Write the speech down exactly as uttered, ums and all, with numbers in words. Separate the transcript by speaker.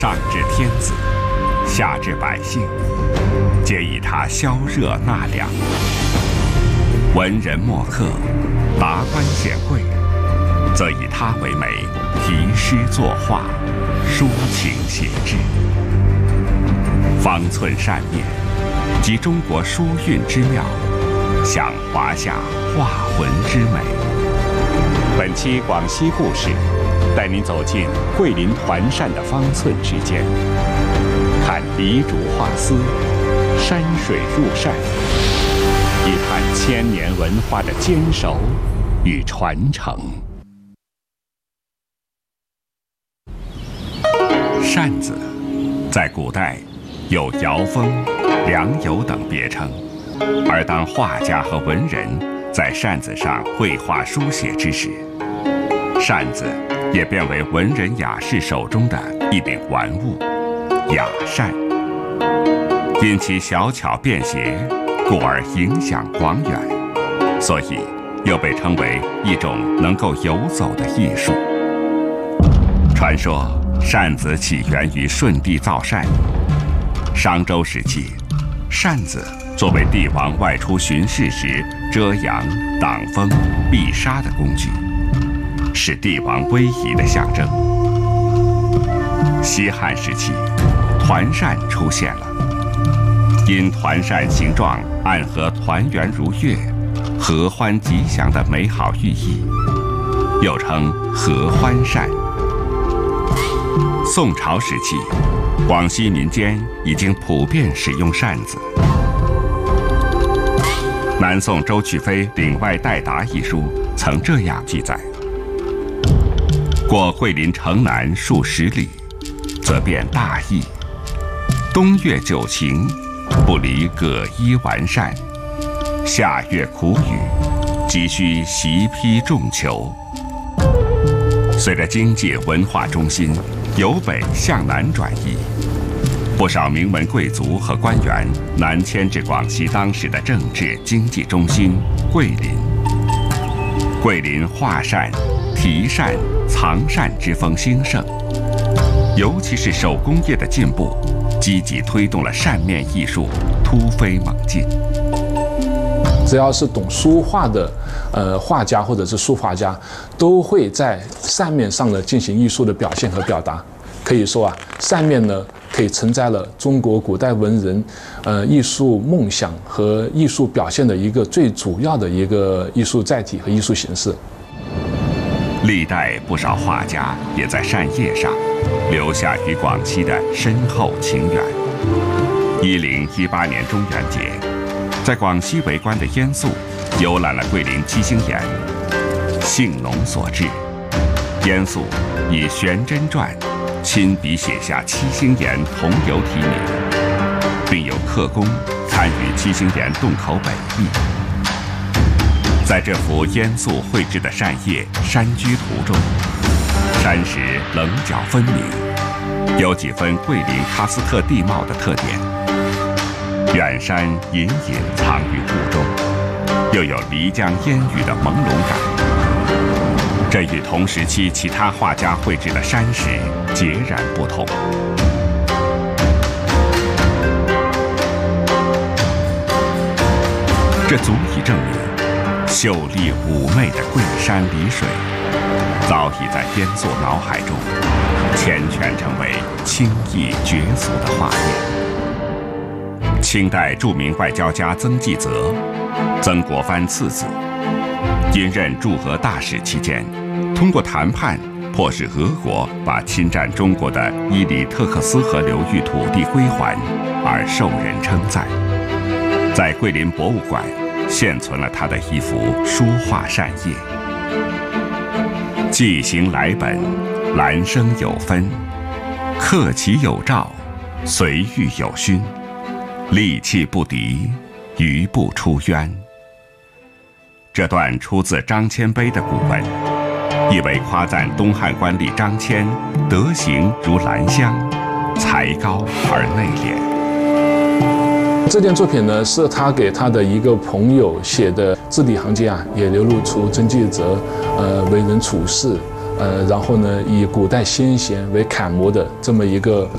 Speaker 1: 上至天子，下至百姓，皆以他消热纳凉。文人墨客、达官显贵，则以他为媒，题诗作画，抒情写志。方寸扇面，集中国书韵之妙，享华夏画魂之美。本期广西故事，带您走进桂林团扇的方寸之间，看黎烛画丝，山水入扇，一探千年文化的坚守与传承。扇子在古代有摇风、良友等别称，而当画家和文人在扇子上绘画书写之时，扇子也变为文人雅士手中的一柄玩物——雅扇。因其小巧便携，故而影响广远，所以又被称为一种能够游走的艺术。传说扇子起源于舜帝造扇。商周时期，扇子作为帝王外出巡视时遮阳、挡风、避沙的工具，是帝王威仪的象征。西汉时期，团扇出现了，因团扇形状暗合团圆如月、合欢吉祥的美好寓意，又称合欢扇。宋朝时期，广西民间已经普遍使用扇子。南宋周去飞《岭外代答》一书曾这样记载：过桂林城南数十里，则变大意。冬月久晴，不离葛衣玩扇；夏月苦雨，急需席披重裘。随着经济文化中心由北向南转移，不少名门贵族和官员南迁至广西当时的政治经济中心桂林。桂林画扇、题扇、藏扇之风兴盛，尤其是手工业的进步，积极推动了扇面艺术突飞猛进。
Speaker 2: 只要是懂书画的，呃，画家或者是书法家，都会在扇面上呢进行艺术的表现和表达。可以说啊，扇面呢可以承载了中国古代文人，呃，艺术梦想和艺术表现的一个最主要的一个艺术载体和艺术形式。
Speaker 1: 历代不少画家也在扇叶上留下与广西的深厚情缘。一零一八年中元节，在广西为官的燕素游览了桂林七星岩，兴农所致，燕素以悬针传亲笔写下七星岩同游题名，并有刻工参与七星岩洞口北壁。在这幅燕素绘制的扇叶山居图中，山石棱角分明，有几分桂林喀斯特地貌的特点。远山隐隐藏于雾中，又有漓江烟雨的朦胧感。这与同时期其他画家绘制的山石截然不同。这足以证明，秀丽妩媚的桂山丽水，早已在燕素脑海中缱绻成为清逸绝俗的画面。清代著名外交家曾纪泽，曾国藩次子，因任驻俄大使期间，通过谈判迫使俄国把侵占中国的伊里特克斯河流域土地归还，而受人称赞。在桂林博物馆现存了他的一幅书画扇叶：寄行来本，兰生有分；克其有兆，随遇有勋。戾气不敌，余不出渊。这段出自张迁碑的古文，意为夸赞东汉官吏张骞德行如兰香，才高而内敛。
Speaker 2: 这件作品呢，是他给他的一个朋友写的字里行间啊，也流露出曾纪泽呃为人处事，呃，然后呢，以古代先贤为楷模的这么一个